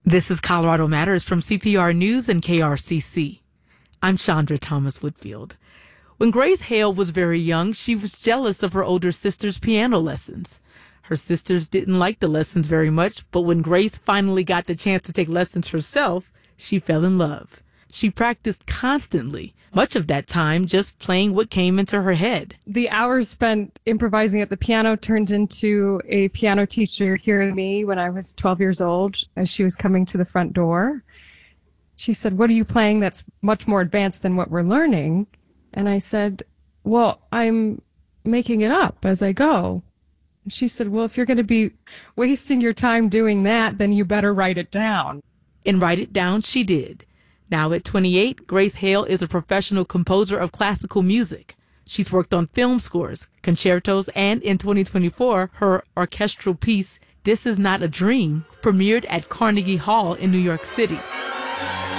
This is Colorado Matters from CPR News and KRCC. I'm Chandra Thomas Whitfield. When Grace Hale was very young, she was jealous of her older sister's piano lessons. Her sisters didn't like the lessons very much, but when Grace finally got the chance to take lessons herself, she fell in love. She practiced constantly, much of that time just playing what came into her head. The hours spent improvising at the piano turned into a piano teacher hearing me when I was 12 years old as she was coming to the front door. She said, "What are you playing that's much more advanced than what we're learning?" And I said, "Well, I'm making it up as I go." She said, "Well, if you're going to be wasting your time doing that, then you better write it down." And write it down she did. Now at 28, Grace Hale is a professional composer of classical music. She's worked on film scores, concertos, and in 2024, her orchestral piece, This Is Not a Dream, premiered at Carnegie Hall in New York City.